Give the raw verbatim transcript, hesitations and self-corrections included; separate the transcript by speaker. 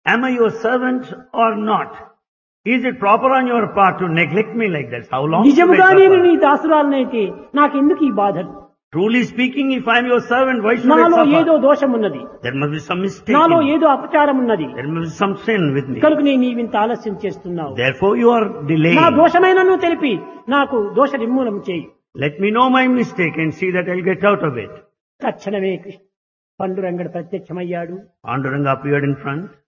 Speaker 1: Am I your servant or not? Is it proper on your part to neglect me like that? How long should I
Speaker 2: నిజముగా నేను నీ
Speaker 1: suffer?
Speaker 2: దాసురాలనైతే నాకెందుకు ఈ బాధలు?
Speaker 1: Truly speaking, if I am your servant, why should I
Speaker 2: నాలో ఏదో
Speaker 1: suffer?
Speaker 2: దోషం ఉన్నది,
Speaker 1: There must be some mistake
Speaker 2: నాలో
Speaker 1: in me.
Speaker 2: ఏదో అపచారం ఉన్నది,
Speaker 1: There must be some sin with me.
Speaker 2: కనుక నేను నీవింత ఆలస్యం చేస్తున్నావు.
Speaker 1: Therefore you are
Speaker 2: నా
Speaker 1: delaying.
Speaker 2: దోషమైనను తెలిపి నాకు దోష నిర్మూలన చేయి.
Speaker 1: Let me know my mistake and see that I'll get out of it.
Speaker 2: తక్షణమే కృష్ణ పండురంగడు ప్రత్యక్షమయ్యాడు.
Speaker 1: Panduranga appeared in front.